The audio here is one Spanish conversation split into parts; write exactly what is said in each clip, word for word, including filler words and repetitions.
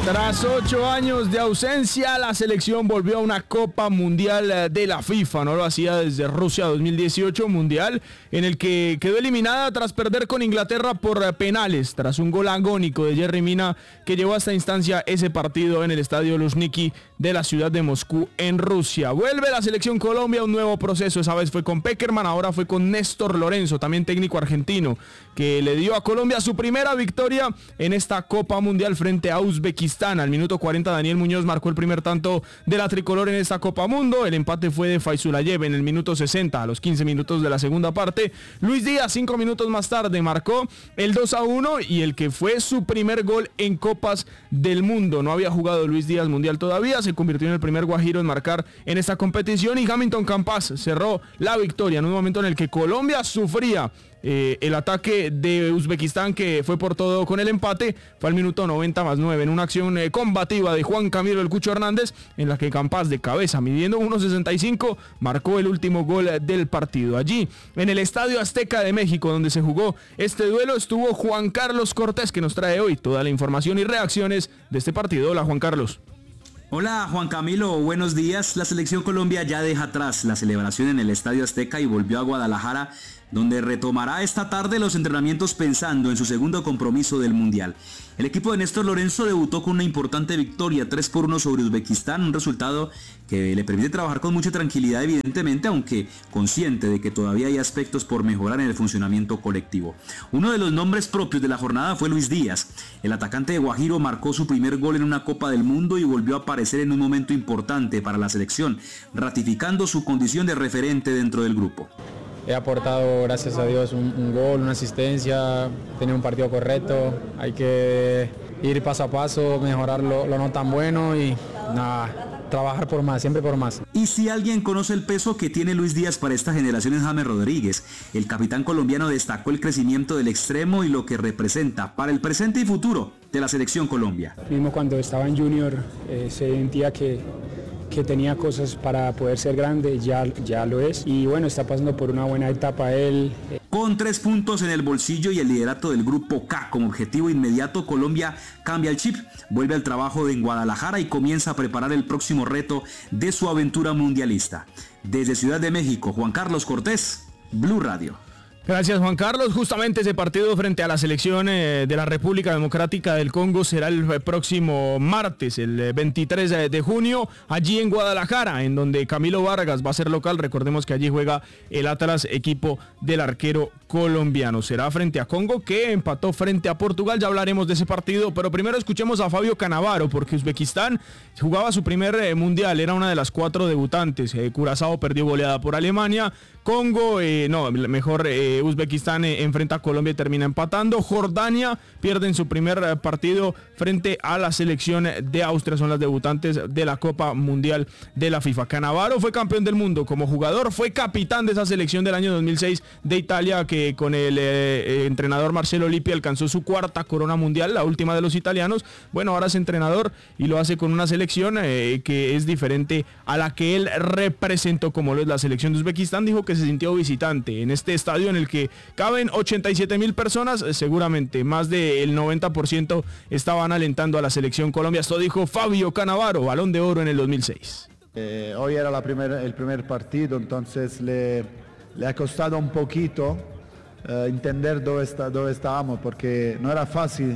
Tras ocho años de ausencia, la selección volvió a una Copa Mundial de la FIFA. No lo hacía desde Rusia dos mil dieciocho, mundial en el que quedó eliminada tras perder con Inglaterra por penales, tras un gol agónico de Yerry Mina que llevó a esta instancia ese partido en el estadio Luzhniki de la ciudad de Moscú, en Rusia. Vuelve la selección Colombia a un nuevo proceso. Esa vez fue con Pekerman, ahora fue con Néstor Lorenzo, también técnico argentino, que le dio a Colombia su primera victoria en esta Copa Mundial frente a Uzbekistán. Al minuto cuarenta, Daniel Muñoz marcó el primer tanto de la tricolor en esta Copa Mundo. El empate fue de Faizulayev en el minuto sesenta, a los quince minutos de la segunda parte. Luis Díaz, cinco minutos más tarde, marcó el dos a uno y el que fue su primer gol en Copas del Mundo. No había jugado Luis Díaz mundial todavía, se convirtió en el primer guajiro en marcar en esta competición, y Hamilton Campas cerró la victoria en un momento en el que Colombia sufría Eh, el ataque de Uzbekistán, que fue por todo con el empate. Fue al minuto noventa más nueve en una acción eh, combativa de Juan Camilo El Cucho Hernández, en la que Campas, de cabeza, midiendo uno sesenta y cinco, marcó el último gol del partido. Allí, en el Estadio Azteca de México, donde se jugó este duelo, estuvo Juan Carlos Cortés, que nos trae hoy toda la información y reacciones de este partido. Hola, Juan Carlos. Hola Juan Camilo, buenos días. La selección Colombia ya deja atrás la celebración en el Estadio Azteca y volvió a Guadalajara, donde retomará esta tarde los entrenamientos pensando en su segundo compromiso del Mundial. El equipo de Néstor Lorenzo debutó con una importante victoria, tres por uno sobre Uzbekistán, un resultado que le permite trabajar con mucha tranquilidad, evidentemente, aunque consciente de que todavía hay aspectos por mejorar en el funcionamiento colectivo. Uno de los nombres propios de la jornada fue Luis Díaz. El atacante de Guajiro marcó su primer gol en una Copa del Mundo y volvió a aparecer en un momento importante para la selección, ratificando su condición de referente dentro del grupo. He aportado, gracias a Dios, un, un gol, una asistencia, tener un partido correcto. Hay que ir paso a paso, mejorar lo, lo no tan bueno y nada, trabajar por más, siempre por más. Y si alguien conoce el peso que tiene Luis Díaz para esta generación es James Rodríguez. El capitán colombiano destacó el crecimiento del extremo y lo que representa para el presente y futuro de la selección Colombia. Mismo cuando estaba en Junior eh, se sentía que que tenía cosas para poder ser grande, ya, ya lo es, y bueno, está pasando por una buena etapa él. Con tres puntos en el bolsillo y el liderato del grupo K como objetivo inmediato, Colombia cambia el chip, vuelve al trabajo en Guadalajara y comienza a preparar el próximo reto de su aventura mundialista. Desde Ciudad de México, Juan Carlos Cortés, Blue Radio. Gracias, Juan Carlos. Justamente ese partido frente a la selección eh, de la República Democrática del Congo será el próximo martes, el veintitrés de junio, allí en Guadalajara, en donde Camilo Vargas va a ser local. Recordemos que allí juega el Atlas, equipo del arquero colombiano. Será frente a Congo, que empató frente a Portugal. Ya hablaremos de ese partido, pero primero escuchemos a Fabio Cannavaro, porque Uzbekistán jugaba su primer eh, mundial, era una de las cuatro debutantes. Eh, Curazao perdió goleada por Alemania. Congo, eh, no, mejor... Eh, Uzbekistán enfrenta a Colombia y termina empatando. Jordania pierde en su primer partido frente a la selección de Austria. Son las debutantes de la Copa Mundial de la FIFA. Cannavaro fue campeón del mundo como jugador, fue capitán de esa selección del año dos mil seis de Italia, que con el eh, entrenador Marcelo Lippi alcanzó su cuarta corona mundial, la última de los italianos. Bueno, ahora es entrenador y lo hace con una selección eh, que es diferente a la que él representó, como lo es la selección de Uzbekistán. Dijo que se sintió visitante en este estadio en el que caben ochenta y siete mil personas, seguramente más del noventa por ciento estaban alentando a la selección Colombia. Esto dijo Fabio Cannavaro, Balón de Oro en el dos mil seis. Eh, hoy era la primer, el primer partido, entonces le, le ha costado un poquito eh, entender dónde, está, dónde estábamos, porque no era fácil.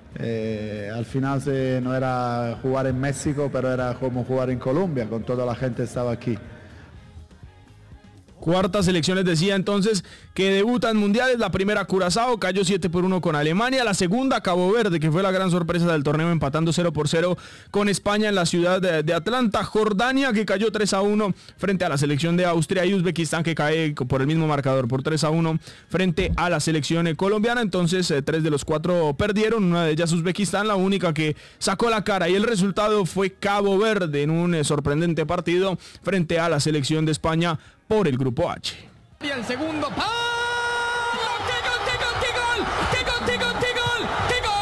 Eh, al final se, no era jugar en México, pero era como jugar en Colombia, con toda la gente que estaba aquí. Cuarta selección, les decía entonces, que debuta en mundiales. La primera, Curazao, cayó siete por uno con Alemania. La segunda, Cabo Verde, que fue la gran sorpresa del torneo, empatando cero por cero con España en la ciudad de, de Atlanta. Jordania, que cayó tres a uno frente a la selección de Austria. Y Uzbekistán, que cae por el mismo marcador, por tres a uno frente a la selección colombiana. Entonces, eh, tres de los cuatro perdieron, una de ellas Uzbekistán, la única que sacó la cara. Y el resultado fue Cabo Verde en un eh, sorprendente partido frente a la selección de España por el grupo H. Y el segundo ¡palo! ¡Qué gol, qué gol, qué gol! ¡Qué gol, qué gol, qué gol! ¡Qué gol!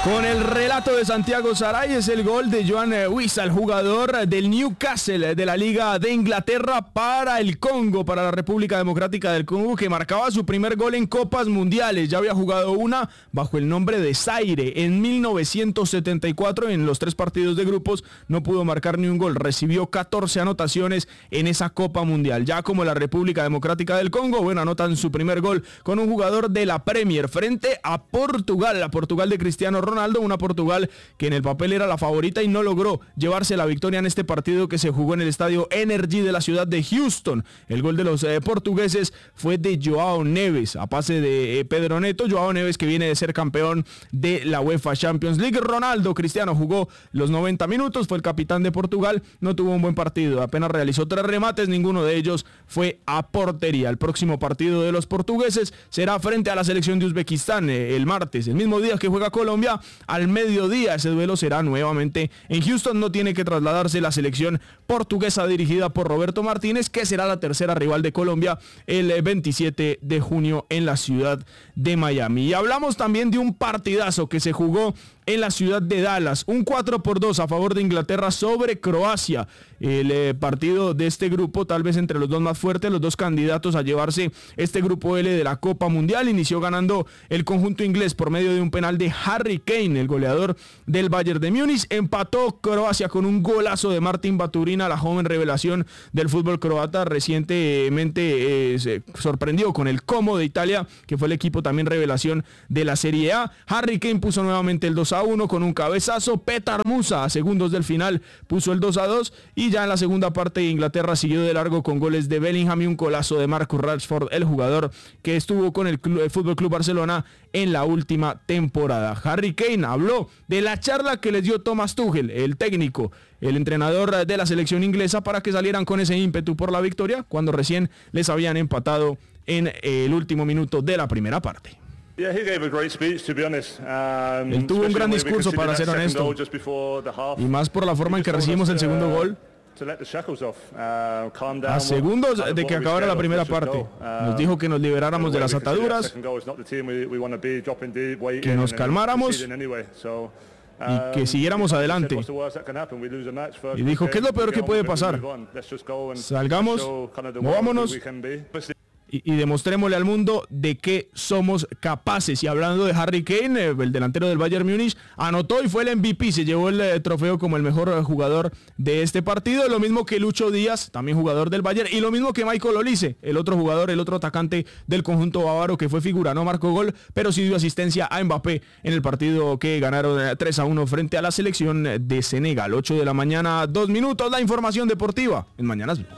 Con el relato de Santiago Saray, es el gol de Joan Wissa, el jugador del Newcastle de la Liga de Inglaterra para el Congo, para la República Democrática del Congo, que marcaba su primer gol en Copas Mundiales. Ya había jugado una bajo el nombre de Zaire en mil novecientos setenta y cuatro. En los tres partidos de grupos no pudo marcar ni un gol. Recibió catorce anotaciones en esa Copa Mundial. Ya como la República Democrática del Congo, bueno, anotan su primer gol con un jugador de la Premier frente a Portugal, la Portugal de Cristiano Ronaldo. Ronaldo, una Portugal que en el papel era la favorita y no logró llevarse la victoria en este partido que se jugó en el estadio Energy de la ciudad de Houston. El gol de los eh, portugueses fue de Joao Neves, a pase de eh, Pedro Neto. Joao Neves, que viene de ser campeón de la UEFA Champions League. Ronaldo Cristiano jugó los noventa minutos, fue el capitán de Portugal, no tuvo un buen partido, apenas realizó tres remates, ninguno de ellos fue a portería. El próximo partido de los portugueses será frente a la selección de Uzbekistán eh, el martes, el mismo día que juega Colombia. Al mediodía ese duelo será nuevamente en Houston. No tiene que trasladarse la selección portuguesa dirigida por Roberto Martínez, que será la tercera rival de Colombia el veintisiete de junio en la ciudad de Miami. Y hablamos también de un partidazo que se jugó en la ciudad de Dallas, un cuatro por dos a favor de Inglaterra sobre Croacia. El eh, partido de este grupo, tal vez entre los dos más fuertes, los dos candidatos a llevarse este grupo L de la Copa Mundial. Inició ganando el conjunto inglés por medio de un penal de Harry Kane, el goleador del Bayern de Múnich. Empató Croacia con un golazo de Martin Baturina, la joven revelación del fútbol croata. Recientemente eh, se sorprendió con el Como de Italia, que fue el equipo también revelación de la Serie A. Harry Kane puso nuevamente el dos a uno con un cabezazo. Petar Musa a segundos del final puso el dos a dos, y ya en la segunda parte Inglaterra siguió de largo con goles de Bellingham y un golazo de Marcus Rashford, el jugador que estuvo con el, Club, el Fútbol Club Barcelona en la última temporada. Harry Kane habló de la charla que les dio Thomas Tuchel, el técnico, el entrenador de la selección inglesa, para que salieran con ese ímpetu por la victoria cuando recién les habían empatado en el último minuto de la primera parte. Él tuvo un gran discurso, para ser honesto, y más por la forma en que recibimos el segundo gol. A segundos de que acabara la primera parte, nos dijo que nos liberáramos de las ataduras, que nos calmáramos y que siguiéramos adelante. Y dijo, ¿qué es lo peor que puede pasar? Salgamos, movámonos y demostrémosle al mundo de qué somos capaces. Y hablando de Harry Kane, el delantero del Bayern Múnich, anotó y fue el M V P, se llevó el eh, trofeo como el mejor jugador de este partido, lo mismo que Lucho Díaz, también jugador del Bayern, y lo mismo que Michael Olise, el otro jugador, el otro atacante del conjunto bávaro, que fue figura, no marcó gol, pero sí dio asistencia a Mbappé en el partido que ganaron tres a uno frente a la selección de Senegal. ocho de la mañana, dos minutos, la información deportiva en Mañanas Blue.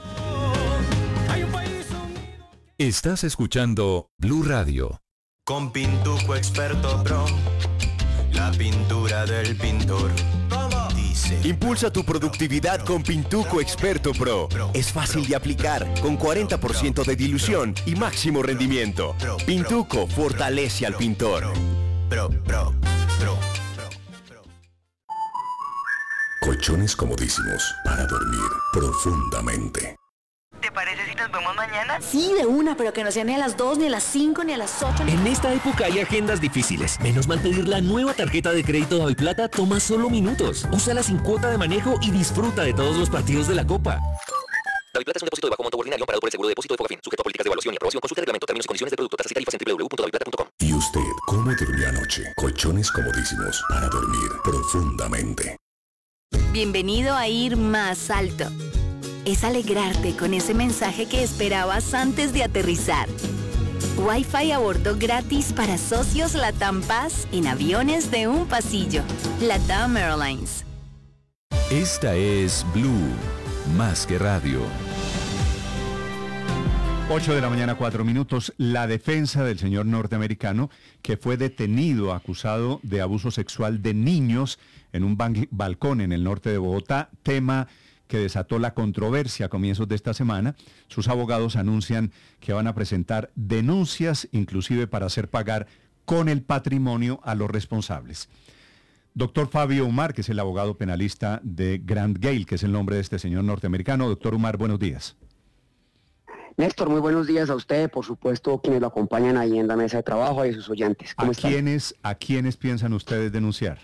Estás escuchando Blue Radio. Con Pintuco Experto Pro, la pintura del pintor. ¿Cómo? Dice. Impulsa tu productividad con Pintuco Experto Pro. Es fácil de aplicar, con cuarenta por ciento de dilución y máximo rendimiento. Pintuco fortalece al pintor. Pro, pro, pro. Colchones comodísimos para dormir profundamente. ¿Te parece si nos vemos mañana? Sí, de una, pero que no sea ni a las dos, ni a las cinco, ni a las ocho. Ni... En esta época hay agendas difíciles. Menos mal pedir la nueva tarjeta de crédito Daviplata toma solo minutos. Úsala sin cuota de manejo y disfruta de todos los partidos de la Copa. Daviplata es un depósito de bajo monto ordinario parado por el seguro de depósito de Fogafín, sujeto a políticas de evaluación y aprobación. Consulte reglamento, términos y condiciones del producto, tasas y tarifas en doble u doble u doble u punto daviplata punto com. ¿Y usted cómo durmió anoche? Colchones comodísimos para dormir profundamente. Bienvenido a Ir Más Alto. Es alegrarte con ese mensaje que esperabas antes de aterrizar. Wi-Fi a bordo gratis para socios LATAM Paz en aviones de un pasillo. LATAM Airlines. Esta es Blue, más que radio. ocho de la mañana, cuatro minutos. La defensa del señor norteamericano que fue detenido acusado de abuso sexual de niños en un ban- balcón en el norte de Bogotá, tema que desató la controversia a comienzos de esta semana. Sus abogados anuncian que van a presentar denuncias, inclusive para hacer pagar con el patrimonio a los responsables. Doctor Fabio Umar, que es el abogado penalista de Grant Gale, que es el nombre de este señor norteamericano. Doctor Umar, buenos días. Néstor, muy buenos días a usted, por supuesto, quienes lo acompañan ahí en la mesa de trabajo y a sus oyentes. ¿Cómo ¿A están? quiénes, ¿A quiénes piensan ustedes denunciar?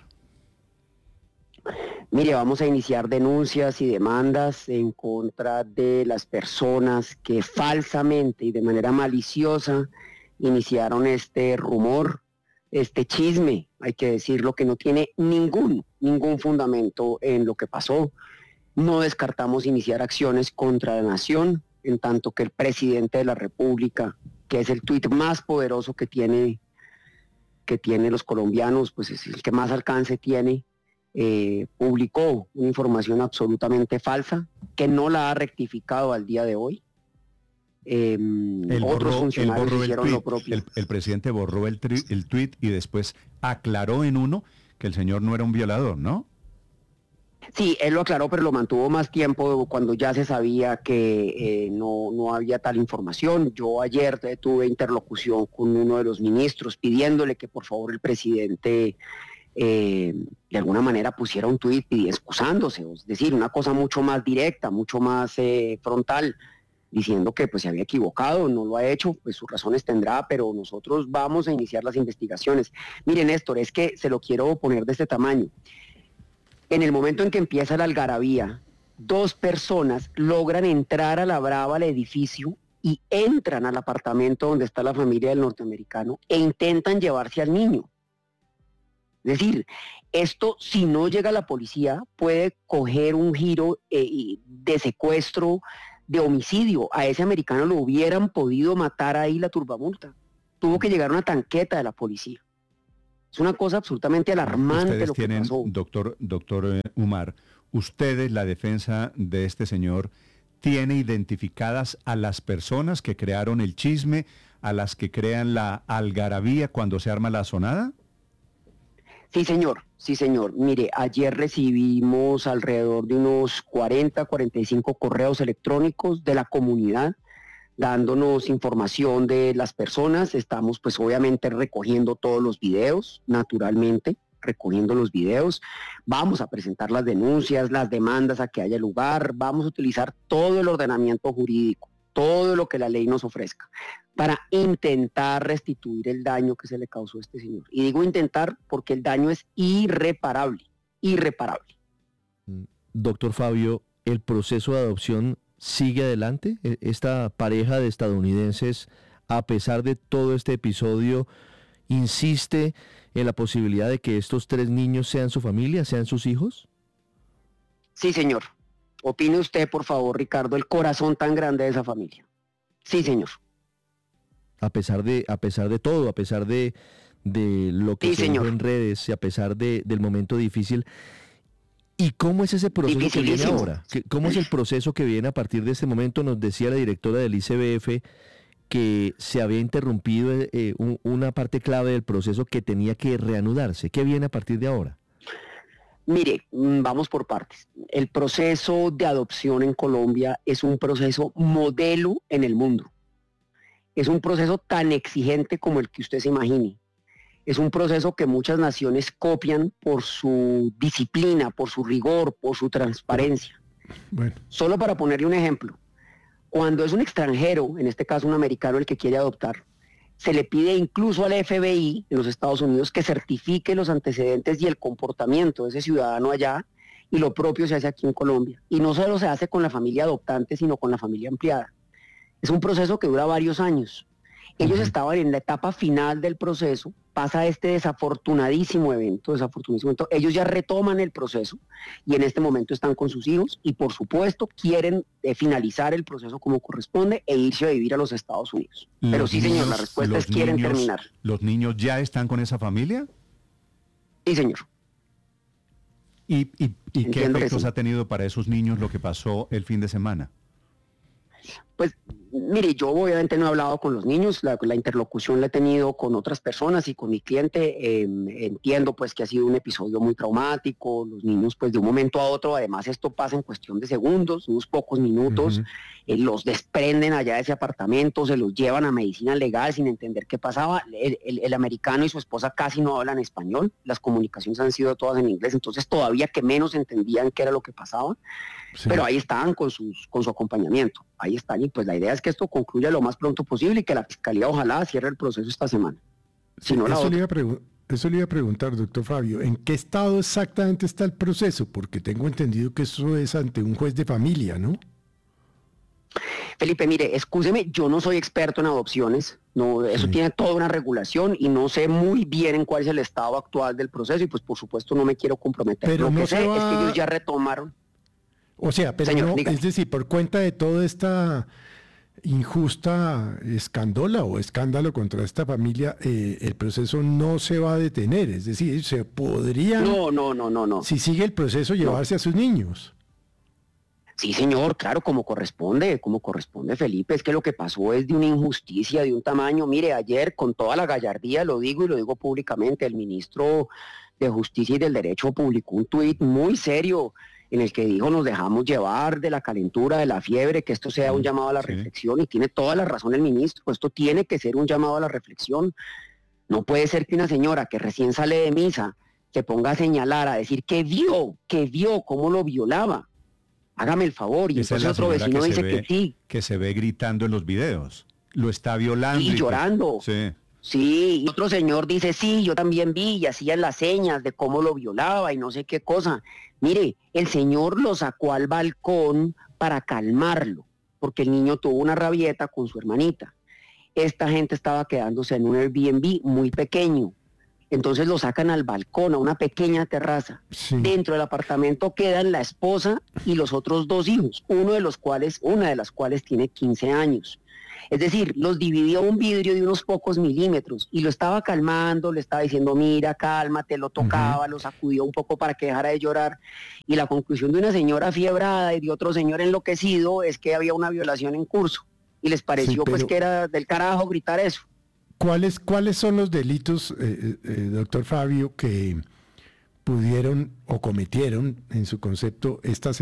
Mire, vamos a iniciar denuncias y demandas en contra de las personas que falsamente y de manera maliciosa iniciaron este rumor, este chisme, hay que decirlo, que no tiene ningún, ningún fundamento en lo que pasó. No descartamos iniciar acciones contra la nación, en tanto que el presidente de la República, que es el tuit más poderoso que tiene, que tiene los colombianos, pues es el que más alcance tiene, eh, publicó una información absolutamente falsa, que no la ha rectificado al día de hoy. Eh, El otros borró, funcionarios él borró el hicieron tuit, lo propio. el, el presidente borró el, tri- el tuit y después aclaró en uno que el señor no era un violador, ¿no? Sí, él lo aclaró, pero lo mantuvo más tiempo cuando ya se sabía que eh, no, no había tal información. Yo ayer eh, tuve interlocución con uno de los ministros pidiéndole que por favor el presidente eh, de alguna manera pusiera un tuit y excusándose, es decir, una cosa mucho más directa, mucho más eh, frontal, diciendo que pues se había equivocado, no lo ha hecho, pues sus razones tendrá, pero nosotros vamos a iniciar las investigaciones. Miren, Néstor, es que se lo quiero poner de este tamaño. En el momento en que empieza la algarabía, dos personas logran entrar a la brava al edificio y entran al apartamento donde está la familia del norteamericano e intentan llevarse al niño. Es decir, esto, si no llega la policía, puede coger un giro eh, de secuestro, de homicidio. A ese americano lo hubieran podido matar ahí la turbamulta. Tuvo que llegar una tanqueta de la policía. Es una cosa absolutamente alarmante Ustedes lo que tienen, pasó. doctor, doctor eh, Umar, ustedes, la defensa de este señor, ¿tiene identificadas a las personas que crearon el chisme, a las que crean la algarabía cuando se arma la sonada? Sí, señor, sí, señor. Mire, ayer recibimos alrededor de unos cuarenta, cuarenta y cinco correos electrónicos de la comunidad dándonos información de las personas. Estamos pues obviamente recogiendo todos los videos, naturalmente, recogiendo los videos. Vamos a presentar las denuncias, las demandas a que haya lugar. Vamos a utilizar todo el ordenamiento jurídico, todo lo que la ley nos ofrezca, para intentar restituir el daño que se le causó a este señor. Y digo intentar porque el daño es irreparable, irreparable. Doctor Fabio, ¿el proceso de adopción sigue adelante? Esta pareja de estadounidenses, a pesar de todo este episodio, insiste en la posibilidad de que estos tres niños sean su familia, sean sus hijos. Sí, señor. Opine usted, por favor, Ricardo, el corazón tan grande de esa familia. Sí, señor. A pesar de, a pesar de todo, a pesar de, de lo que Sí, se dijo señor. en redes y a pesar de, del momento difícil. ¿Y cómo es ese proceso que viene Dificilísimo. ahora? ¿Qué- ¿Cómo es el proceso que viene a partir de este momento? Nos decía la directora del I C B F que se había interrumpido eh, un- una parte clave del proceso que tenía que reanudarse. ¿Qué viene a partir de ahora? Mire, mm, vamos por partes. El proceso de adopción en Colombia es un proceso modelo en el mundo. Es un proceso tan exigente como el que usted se imagine. Es un proceso que muchas naciones copian por su disciplina, por su rigor, por su transparencia. Bueno. Solo para ponerle un ejemplo, cuando es un extranjero, en este caso un americano el que quiere adoptar, se le pide incluso al F B I en los Estados Unidos que certifique los antecedentes y el comportamiento de ese ciudadano allá, y lo propio se hace aquí en Colombia. Y no solo se hace con la familia adoptante, sino con la familia ampliada. Es un proceso que dura varios años. Ellos estaban en la etapa final del proceso, pasa este desafortunadísimo evento, desafortunadísimo evento, ellos ya retoman el proceso y en este momento están con sus hijos y por supuesto quieren eh, finalizar el proceso como corresponde e irse a vivir a los Estados Unidos. Pero Los sí, señor, la niños- respuesta los es quieren niños- terminar. ¿Los niños ya están con esa familia? Sí, señor. ¿Y, y, y qué Entiendo que efectos sí. ha tenido para esos niños lo que pasó el fin de semana? Pues mire, yo obviamente no he hablado con los niños, la, la interlocución la he tenido con otras personas y con mi cliente. Eh, entiendo pues que ha sido un episodio muy traumático, los niños pues de un momento a otro, además esto pasa en cuestión de segundos, unos pocos minutos, Ujú. eh, los desprenden allá de ese apartamento, se los llevan a medicina legal sin entender qué pasaba. El, el- el americano y su esposa casi no hablan español, las comunicaciones han sido todas en inglés, entonces todavía que menos entendían qué era lo que pasaba. Sí. Pero ahí estaban con, sus, con su acompañamiento, ahí están. y pues la idea es que esto concluya lo más pronto posible y que la Fiscalía ojalá cierre el proceso esta semana. Si no, la eso, otra. le iba a pregu- eso le iba a preguntar, doctor Fabio, ¿en qué estado exactamente está el proceso? Porque tengo entendido que eso es ante un juez de familia, ¿no? Felipe, mire, excúseme, yo no soy experto en adopciones, no, eso sí. Tiene toda una regulación y no sé muy bien en cuál es el estado actual del proceso y pues por supuesto no me quiero comprometer. Pero Lo no que sé va... es que ellos ya retomaron. O sea, pero Señor, no, dígame. es decir, por cuenta de toda esta injusta escándola o escándalo contra esta familia, eh, el proceso no se va a detener, es decir, se podría, no, no, no, no, no. si sigue el proceso, llevarse no. a sus niños. Sí, señor, claro, como corresponde, como corresponde, Felipe, es que lo que pasó es de una injusticia, de un tamaño. Mire, ayer, con toda la gallardía, lo digo y lo digo públicamente, el ministro de Justicia y del Derecho publicó un tuit muy serio en el que dijo, nos dejamos llevar de la calentura, de la fiebre, que esto sea un llamado a la sí. reflexión, y tiene toda la razón el ministro, esto tiene que ser un llamado a la reflexión. No puede ser que una señora que recién sale de misa se ponga a señalar, a decir que vio, que vio cómo lo violaba. Hágame el favor, y Esa entonces otro vecino que dice ve, que sí. Que se ve gritando en los videos. Lo está violando. Y, y llorando. Sí. Sí, y otro señor dice, sí, yo también vi, y hacían las señas de cómo lo violaba y no sé qué cosa. Mire, el señor lo sacó al balcón para calmarlo, porque el niño tuvo una rabieta con su hermanita. Esta gente estaba quedándose en un Airbnb muy pequeño. Entonces lo sacan al balcón, a una pequeña terraza. Sí. Dentro del apartamento quedan la esposa y los otros dos hijos, uno de los cuales, una de las cuales tiene quince años. Es decir, los dividió un vidrio de unos pocos milímetros y lo estaba calmando, le estaba diciendo, mira, cálmate, lo tocaba, uh-huh. lo sacudió un poco para que dejara de llorar. Y la conclusión de una señora fiebrada y de otro señor enloquecido es que había una violación en curso. Y les pareció sí, pero... pues que era del carajo gritar eso. ¿Cuáles, ¿Cuáles son los delitos, eh, eh, doctor Fabio, que pudieron o cometieron, en su concepto, estas